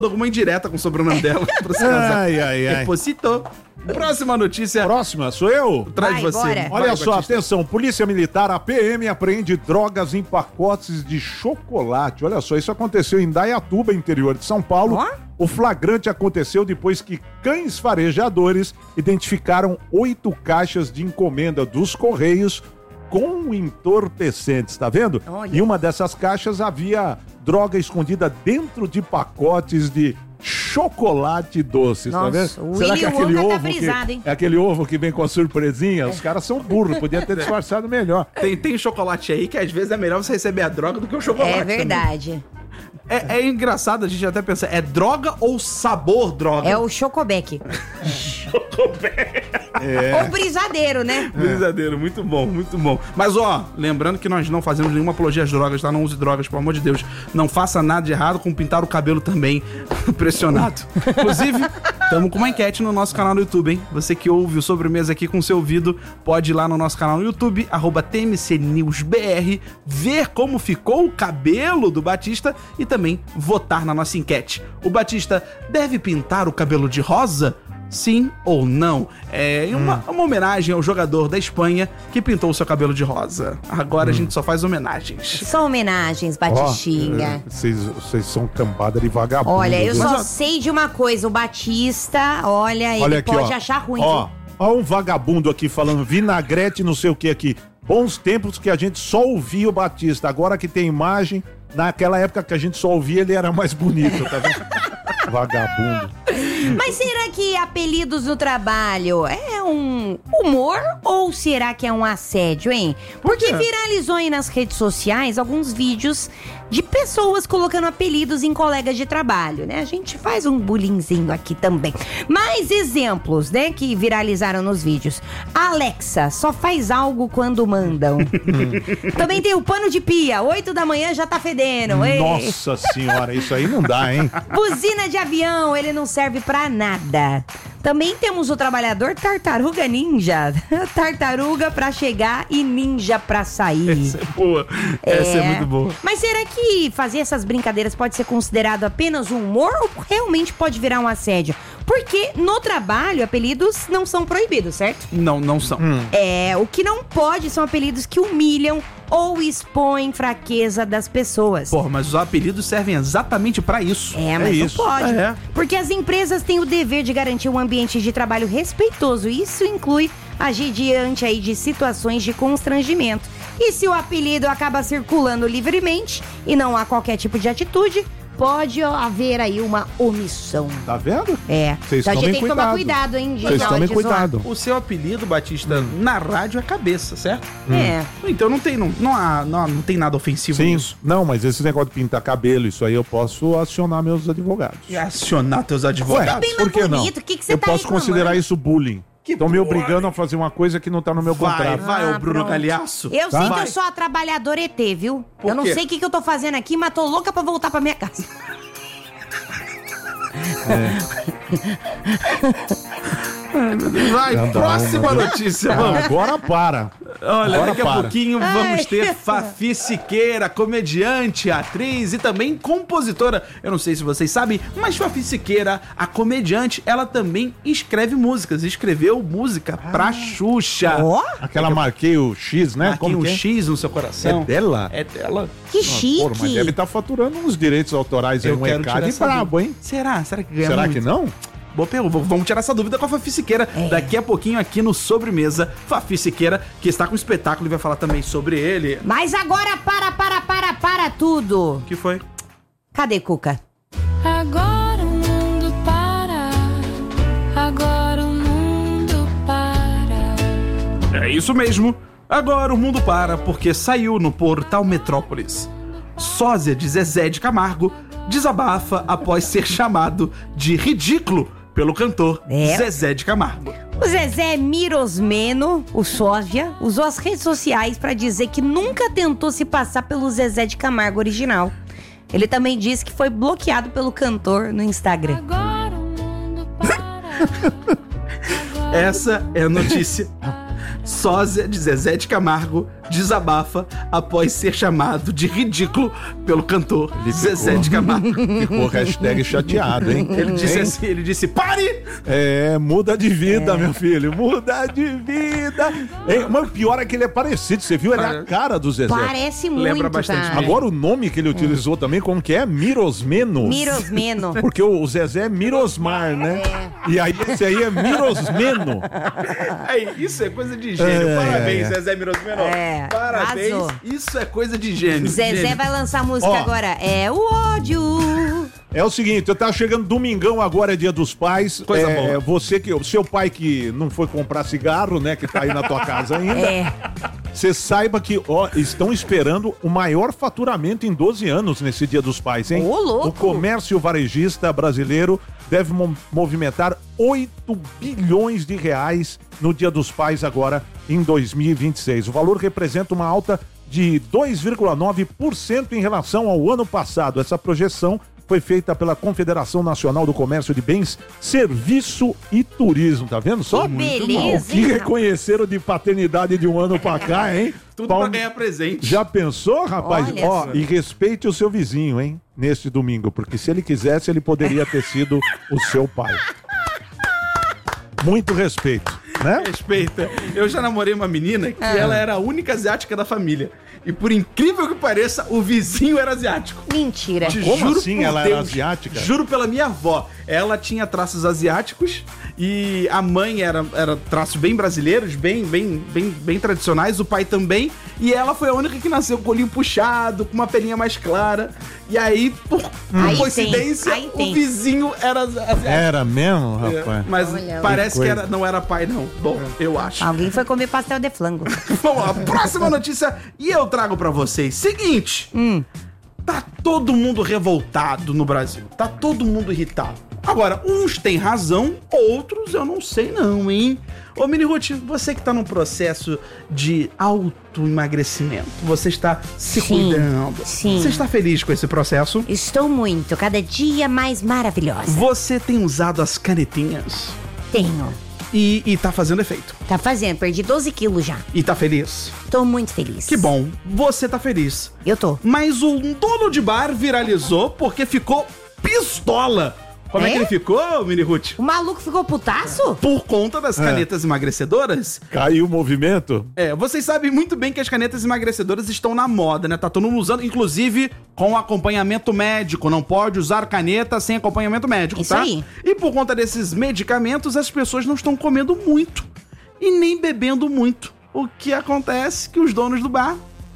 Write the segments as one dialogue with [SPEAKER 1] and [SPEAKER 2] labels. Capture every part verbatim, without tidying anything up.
[SPEAKER 1] alguma indireta com o sobrenome dela pra se casar.
[SPEAKER 2] Ai, ai, ai.
[SPEAKER 1] Depositou. Próxima notícia.
[SPEAKER 2] Próxima, sou eu?
[SPEAKER 1] Traz
[SPEAKER 3] Vai,
[SPEAKER 1] você.
[SPEAKER 3] bora.
[SPEAKER 2] Olha
[SPEAKER 1] Vai,
[SPEAKER 2] só,
[SPEAKER 1] Batista.
[SPEAKER 2] atenção, Polícia Militar, a P M apreende drogas em pacotes de chocolate. Olha só, isso aconteceu em Dayatuba, interior de São Paulo.
[SPEAKER 3] Ó.
[SPEAKER 2] O flagrante aconteceu depois que cães farejadores identificaram oito caixas de encomenda dos Correios com entorpecentes, tá vendo?
[SPEAKER 3] Olha.
[SPEAKER 2] Em uma dessas caixas havia droga escondida dentro de pacotes de chocolate doce, tá
[SPEAKER 3] Nossa,
[SPEAKER 2] vendo?
[SPEAKER 3] o
[SPEAKER 2] Será
[SPEAKER 3] Willy
[SPEAKER 2] que é aquele
[SPEAKER 3] Wonka tá
[SPEAKER 2] ovo
[SPEAKER 3] brisado,
[SPEAKER 2] que,
[SPEAKER 3] hein?
[SPEAKER 2] é aquele ovo que vem com a surpresinha? Os caras são burros, podia ter disfarçado melhor.
[SPEAKER 1] Tem, tem chocolate aí que às vezes é melhor você receber a droga do que o chocolate.
[SPEAKER 3] É
[SPEAKER 1] também.
[SPEAKER 3] verdade.
[SPEAKER 1] É, é engraçado a gente até pensar, é droga ou sabor droga?
[SPEAKER 3] É o Chocobec. Ou brisadeiro, né?
[SPEAKER 1] Brisadeiro, muito bom, muito bom. Mas ó, lembrando que nós não fazemos nenhuma apologia às drogas, tá? Não use drogas, pelo amor de Deus. Não faça nada de errado com pintar o cabelo também pressionado. Inclusive, estamos com uma enquete no nosso canal no YouTube, hein? Você que ouve o Sobremesa aqui com seu ouvido, pode ir lá no nosso canal no YouTube, arroba T M C News B R, ver como ficou o cabelo do Batista e também votar na nossa enquete. O Batista deve pintar o cabelo de rosa? Sim ou não? É uma, uma homenagem ao jogador da Espanha que pintou o seu cabelo de rosa. Agora a gente só faz homenagens.
[SPEAKER 3] Só homenagens, Batistinha.
[SPEAKER 2] Ó, Vocês vocês são cambada de vagabundo.
[SPEAKER 3] Olha, eu
[SPEAKER 2] viu?
[SPEAKER 3] só
[SPEAKER 1] Mas, ó,
[SPEAKER 3] sei de uma coisa, o Batista, olha, ele
[SPEAKER 2] Olha aqui,
[SPEAKER 3] pode
[SPEAKER 2] ó.
[SPEAKER 3] achar ruim.
[SPEAKER 2] Ó,
[SPEAKER 3] viu?
[SPEAKER 2] ó um vagabundo aqui falando vinagrete não sei o que aqui. Bons tempos que a gente só ouvia o Batista. Agora que tem imagem, naquela época que a gente só ouvia, ele era mais bonito, tá vendo? Vagabundo.
[SPEAKER 3] Mas será que apelidos no trabalho é um humor ou será que é um assédio, hein? Porque
[SPEAKER 1] quê?
[SPEAKER 3] viralizou aí nas redes sociais alguns vídeos de pessoas colocando apelidos em colegas de trabalho, né? A gente faz um bullyingzinho aqui também. Mais exemplos, né, que viralizaram nos vídeos. Alexa, só faz algo quando mandam. Também tem o pano de pia, oito da manhã já tá fedendo. Ei.
[SPEAKER 2] Nossa senhora, isso aí não dá, hein?
[SPEAKER 3] Buzina de avião, ele não serve pra nada. Também temos o trabalhador tartaruga ninja. Tartaruga pra chegar e ninja pra sair.
[SPEAKER 1] Essa é boa. Essa é muito boa.
[SPEAKER 3] Mas será que fazer essas brincadeiras pode ser considerado apenas um humor ou realmente pode virar um assédio? Porque no trabalho, apelidos não são proibidos, certo?
[SPEAKER 1] Não, não são.
[SPEAKER 3] É, o que não pode são apelidos que humilham ou expõem fraqueza das pessoas.
[SPEAKER 1] Porra, mas os apelidos servem exatamente pra isso.
[SPEAKER 3] É, mas
[SPEAKER 2] É
[SPEAKER 3] não
[SPEAKER 2] isso.
[SPEAKER 3] pode.
[SPEAKER 1] É.
[SPEAKER 3] Porque as empresas têm o dever de garantir um ambiente de trabalho respeitoso. Isso inclui agir diante aí de situações de constrangimento. E se o apelido acaba circulando livremente e não há qualquer tipo de atitude, pode haver aí uma omissão.
[SPEAKER 2] Tá vendo?
[SPEAKER 3] É.
[SPEAKER 2] Vocês
[SPEAKER 3] Então a gente
[SPEAKER 2] tomem
[SPEAKER 3] tem que tomar
[SPEAKER 2] cuidado.
[SPEAKER 3] cuidado, hein? de-
[SPEAKER 2] Vocês
[SPEAKER 3] na hora
[SPEAKER 2] tomem
[SPEAKER 3] de zoar.
[SPEAKER 2] cuidado.
[SPEAKER 1] O seu apelido, Batista, na rádio é cabeça, certo?
[SPEAKER 3] É.
[SPEAKER 1] Então não tem, não, não, há, não, há- não tem nada ofensivo
[SPEAKER 2] Sim,
[SPEAKER 1] nisso.
[SPEAKER 2] não, mas esse negócio de pintar cabelo, isso aí eu posso acionar meus advogados.
[SPEAKER 1] E acionar teus advogados.
[SPEAKER 3] bem mais
[SPEAKER 2] por que não?
[SPEAKER 3] bonito, o que que você
[SPEAKER 2] eu
[SPEAKER 3] tá
[SPEAKER 2] posso
[SPEAKER 3] reclamando?
[SPEAKER 2] considerar isso bullying.
[SPEAKER 1] Que
[SPEAKER 2] Estão me
[SPEAKER 1] bullying?
[SPEAKER 2] obrigando a fazer uma coisa que não tá no meu
[SPEAKER 1] Vai,
[SPEAKER 2] contrato.
[SPEAKER 1] vai,
[SPEAKER 3] Ah,
[SPEAKER 1] ô Bruno
[SPEAKER 3] pronto.
[SPEAKER 1] Galhaço.
[SPEAKER 3] Eu
[SPEAKER 2] Tá?
[SPEAKER 3] sei que
[SPEAKER 1] Vai.
[SPEAKER 3] eu sou a trabalhadora E T, viu?
[SPEAKER 1] Por
[SPEAKER 3] eu não
[SPEAKER 1] quê?
[SPEAKER 3] sei o que, que eu tô fazendo aqui, mas tô louca pra voltar pra minha casa.
[SPEAKER 1] Vai,
[SPEAKER 2] Anda,
[SPEAKER 1] próxima
[SPEAKER 2] anda.
[SPEAKER 1] notícia,
[SPEAKER 2] Ah,
[SPEAKER 1] vamos.
[SPEAKER 2] agora para.
[SPEAKER 1] Olha,
[SPEAKER 2] Agora
[SPEAKER 1] daqui a
[SPEAKER 2] para.
[SPEAKER 1] pouquinho vamos
[SPEAKER 3] Ai.
[SPEAKER 1] ter Fafi Siqueira, comediante, atriz e também compositora. Eu não sei se vocês sabem, mas Fafi Siqueira, a comediante, ela também escreve músicas. Escreveu música pra Xuxa.
[SPEAKER 3] Ó,
[SPEAKER 2] Aquela marquei o X, né?
[SPEAKER 1] Marquei um
[SPEAKER 2] que é?
[SPEAKER 1] X no seu coração.
[SPEAKER 2] É dela?
[SPEAKER 1] É dela.
[SPEAKER 3] que chique.
[SPEAKER 2] Porra, mas deve estar faturando uns direitos autorais aí,
[SPEAKER 1] Eu
[SPEAKER 2] um
[SPEAKER 1] quero
[SPEAKER 2] recado
[SPEAKER 1] tirar
[SPEAKER 2] e
[SPEAKER 1] essa
[SPEAKER 2] brabo,
[SPEAKER 1] dúvida.
[SPEAKER 2] hein?
[SPEAKER 1] Será? Será que ganha
[SPEAKER 2] Será
[SPEAKER 1] muito?
[SPEAKER 2] que não?
[SPEAKER 1] Boa pergunta. Vamos tirar essa dúvida com a Fafi Siqueira
[SPEAKER 3] É.
[SPEAKER 1] daqui a pouquinho aqui no Sobremesa. Fafi Siqueira, que está com um espetáculo e vai falar também sobre ele.
[SPEAKER 3] Mas agora para, para, para, para tudo.
[SPEAKER 1] O que foi?
[SPEAKER 3] Cadê Cuca?
[SPEAKER 4] Agora o mundo para, agora o mundo para.
[SPEAKER 1] É isso mesmo. Agora o mundo para porque saiu no portal Metrópolis. Sósia de Zezé de Camargo desabafa após ser chamado de ridículo pelo cantor
[SPEAKER 3] É.
[SPEAKER 1] Zezé de Camargo.
[SPEAKER 3] O Zezé Mirosmeno, o sósia, usou as redes sociais pra dizer que nunca tentou se passar pelo Zezé de Camargo original. Ele também disse que foi bloqueado pelo cantor no Instagram.
[SPEAKER 4] Agora o mundo para.
[SPEAKER 1] Essa é a notícia. Sósia de Zezé de Camargo desabafa após ser chamado de ridículo pelo cantor Zezé de Camargo.
[SPEAKER 2] Ficou hashtag chateado, hein?
[SPEAKER 1] Ele disse
[SPEAKER 2] Hein?
[SPEAKER 1] assim, ele disse, pare!
[SPEAKER 2] É, muda de vida, meu filho, muda de vida. Hein? Mas o pior é que ele é parecido, você viu? Ele é a cara do Zezé.
[SPEAKER 3] Parece muito,
[SPEAKER 1] Lembra bastante
[SPEAKER 3] cara.
[SPEAKER 1] dele.
[SPEAKER 2] Agora o nome que ele utilizou também, como que é? Mirosmeno.
[SPEAKER 3] Mirosmeno.
[SPEAKER 2] Porque o Zezé é Mirosmar, né? E aí esse aí é Mirosmeno.
[SPEAKER 1] Aí, isso é coisa de gênio.
[SPEAKER 2] É,
[SPEAKER 1] Parabéns,
[SPEAKER 2] é.
[SPEAKER 1] Zezé Mirosmeno.
[SPEAKER 3] É,
[SPEAKER 1] Parabéns.
[SPEAKER 3] arrasou.
[SPEAKER 1] Isso é coisa de gênio.
[SPEAKER 3] Zezé
[SPEAKER 1] Gênio.
[SPEAKER 3] vai lançar a música
[SPEAKER 2] Ó.
[SPEAKER 3] agora. É o ódio.
[SPEAKER 2] É o seguinte, eu tava chegando domingão agora, é dia dos pais.
[SPEAKER 1] Coisa
[SPEAKER 2] é,
[SPEAKER 1] boa.
[SPEAKER 2] Você que, o seu pai que não foi comprar cigarro, né, que tá aí na tua casa ainda.
[SPEAKER 3] É.
[SPEAKER 2] Você saiba que, ó, estão esperando o maior faturamento em doze anos nesse dia dos pais, hein?
[SPEAKER 3] Ô, louco.
[SPEAKER 2] O comércio varejista brasileiro deve mo- movimentar oito bilhões de reais no dia dos pais agora em dois mil e vinte e seis. O valor representa uma alta de dois vírgula nove por cento em relação ao ano passado. Essa projeção foi feita pela Confederação Nacional do Comércio de Bens, Serviço e Turismo. Tá vendo só?
[SPEAKER 3] Que beleza,
[SPEAKER 2] O que
[SPEAKER 3] hein,
[SPEAKER 2] reconheceram de paternidade de um ano pra cá, hein?
[SPEAKER 1] Tudo
[SPEAKER 2] Paulo-
[SPEAKER 1] pra ganhar presente.
[SPEAKER 2] Já pensou, rapaz?
[SPEAKER 3] Olha
[SPEAKER 2] Ó,
[SPEAKER 3] só.
[SPEAKER 2] e respeite o seu vizinho, hein? Neste domingo, porque se ele quisesse, ele poderia ter sido o seu pai. Muito respeito, né?
[SPEAKER 1] Respeita. Eu já namorei uma menina que
[SPEAKER 3] Ah.
[SPEAKER 1] ela era a única asiática da família. E por incrível que pareça, o vizinho era asiático.
[SPEAKER 3] Mentira.
[SPEAKER 1] Te
[SPEAKER 2] Como
[SPEAKER 1] juro
[SPEAKER 2] assim
[SPEAKER 1] por
[SPEAKER 2] ela era
[SPEAKER 1] Deus,
[SPEAKER 2] asiática?
[SPEAKER 1] Juro pela minha avó. Ela tinha traços asiáticos e a mãe era, era traços bem brasileiros, bem, bem, bem, bem tradicionais, o pai também. E ela foi a única que nasceu com o olhinho puxado, com uma pelinha mais clara. E aí, por
[SPEAKER 3] Aí
[SPEAKER 1] coincidência,
[SPEAKER 3] tem, aí tem.
[SPEAKER 1] o vizinho era asiático.
[SPEAKER 2] Era mesmo, rapaz?
[SPEAKER 1] Mas
[SPEAKER 3] Olha lá.
[SPEAKER 1] parece
[SPEAKER 2] Que
[SPEAKER 1] que
[SPEAKER 2] coisa.
[SPEAKER 1] era, não era pai, não. Bom, eu acho.
[SPEAKER 3] Alguém foi comer pastel de flango.
[SPEAKER 1] Vamos lá, próxima notícia e eu trago pra vocês. Seguinte,
[SPEAKER 3] Hum.
[SPEAKER 1] tá todo mundo revoltado no Brasil, tá todo mundo irritado. Agora, uns têm razão, outros eu não sei não, hein? Ô, Mini Ruth, você que tá num processo de auto-emagrecimento, você está se
[SPEAKER 3] Sim,
[SPEAKER 1] cuidando.
[SPEAKER 3] sim.
[SPEAKER 1] Você está feliz com esse processo?
[SPEAKER 3] Estou muito, cada dia mais maravilhosa.
[SPEAKER 1] Você tem usado as canetinhas
[SPEAKER 3] Tenho.
[SPEAKER 1] e, e tá fazendo efeito.
[SPEAKER 3] Tá fazendo, perdi doze quilos já.
[SPEAKER 1] E tá feliz?
[SPEAKER 3] Tô muito feliz.
[SPEAKER 1] Que bom, você tá feliz.
[SPEAKER 3] Eu tô.
[SPEAKER 1] Mas um dono de bar viralizou porque ficou pistola. Como é,
[SPEAKER 3] É?
[SPEAKER 1] que ele ficou, Mini Ruth?
[SPEAKER 3] O maluco ficou putaço?
[SPEAKER 1] Por conta das canetas emagrecedoras.
[SPEAKER 2] Caiu o movimento?
[SPEAKER 1] É, vocês sabem muito bem que as canetas emagrecedoras estão na moda, né? Tá todo mundo usando, inclusive com acompanhamento médico. Não pode usar caneta sem acompanhamento médico,
[SPEAKER 3] Isso
[SPEAKER 1] tá?
[SPEAKER 3] aí.
[SPEAKER 1] E por conta desses medicamentos, as pessoas não estão comendo muito e nem bebendo muito. O que acontece é que os donos do bar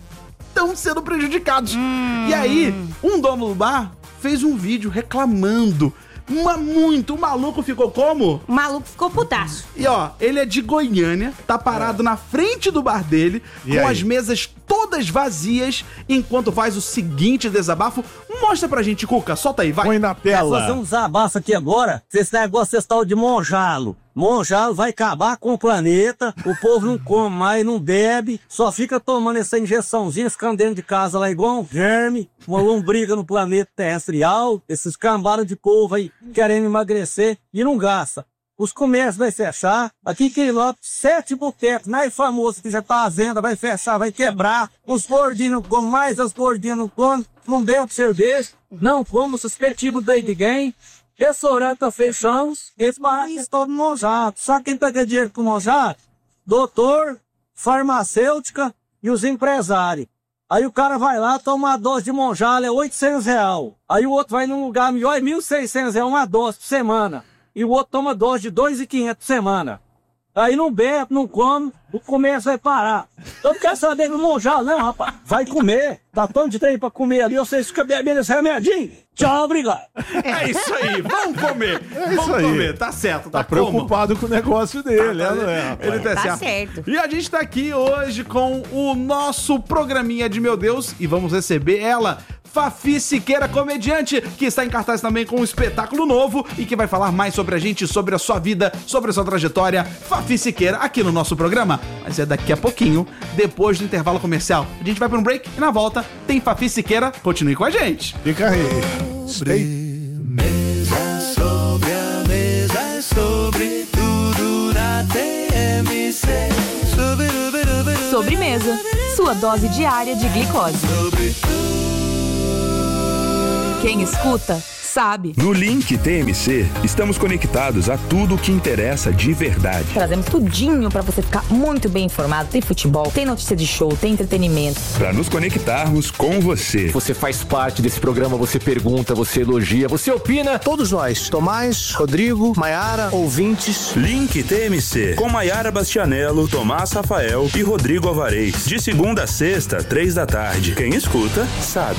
[SPEAKER 1] estão sendo prejudicados. E aí, um dono do bar fez um vídeo reclamando. Uma, muito, o maluco ficou como?
[SPEAKER 3] O maluco ficou putaço.
[SPEAKER 1] E ó, ele é de Goiânia, tá parado na frente do bar dele,
[SPEAKER 2] E
[SPEAKER 1] com
[SPEAKER 2] aí?
[SPEAKER 1] as mesas todas vazias, enquanto faz o seguinte desabafo. Mostra pra gente, Cuca, solta aí, vai.
[SPEAKER 2] Põe na
[SPEAKER 5] Quer fazer
[SPEAKER 2] tela.
[SPEAKER 5] um desabafo aqui agora? Esse negócio desse tal de monjalo. Monjalo vai acabar com o planeta, o povo não come mais, não bebe, só fica tomando essa injeçãozinha, ficando dentro de casa lá igual um verme, uma lombriga no planeta terrestrial, esses cambaram de povo aí querendo emagrecer e não gasta. Os comércios vai fechar, aqui em Quilópolis, sete botecos, mais famoso que já tá à venda, vai fechar, vai quebrar, os gordinhos não comem mais, as gordinhas não comem, não bebem cerveja, não comem suspectivos daí de ninguém. Restaurante tá fechando, esse barraco é todo mojado. Sabe quem pega dinheiro com mojado? Doutor, farmacêutica e os empresários. Aí o cara vai lá, toma uma dose de monjalo, é oitocentos reais. Aí o outro vai num lugar melhor, é mil e seiscentos reais uma dose por semana. E o outro toma dose de dois mil e quinhentos por semana. Aí não bebe, não come, o comércio vai parar. Eu não quero saber do monjalo, não, rapaz. Vai comer. Tá tanto de trem pra comer ali, vocês ficam bebendo esse remedinho. Tchau, obrigado.
[SPEAKER 1] É isso aí, vamos comer.
[SPEAKER 2] isso
[SPEAKER 1] vamos
[SPEAKER 2] aí.
[SPEAKER 1] comer, tá certo, tá,
[SPEAKER 2] Tá preocupado com o negócio dele,
[SPEAKER 1] Como?
[SPEAKER 2] né, não é, rapaz?
[SPEAKER 1] Ele tá,
[SPEAKER 3] Tá
[SPEAKER 1] certo.
[SPEAKER 3] certo.
[SPEAKER 1] E a gente tá aqui hoje com o nosso programinha de Meu Deus e vamos receber ela, Fafi Siqueira, comediante, que está em cartaz também com um espetáculo novo e que vai falar mais sobre a gente, sobre a sua vida, sobre a sua trajetória. Fafi Siqueira, aqui no nosso programa. Mas é daqui a pouquinho, depois do intervalo comercial. A gente vai para um break e na volta tem Fafi Siqueira. Continue com a gente.
[SPEAKER 2] Fica aí.
[SPEAKER 6] Mesa sobre a mesa é sobre tudo na T M C. Sobre, sobre, sobre,
[SPEAKER 7] Sobremesa, sua dose diária de glicose. Quem escuta, sabe.
[SPEAKER 8] No Link T M C, estamos conectados a tudo o que interessa de verdade.
[SPEAKER 9] Trazemos tudinho pra você ficar muito bem informado. Tem futebol, tem notícia de show, tem entretenimento.
[SPEAKER 8] Para nos conectarmos com você.
[SPEAKER 10] Você faz parte desse programa, você pergunta, você elogia, você opina.
[SPEAKER 11] Todos nós, Tomás, Rodrigo, Maiara, ouvintes.
[SPEAKER 12] Link T M C, com Maiara Bastianello, Tomás Rafael e Rodrigo Alvarez. De segunda a sexta, três da tarde. Quem escuta, sabe.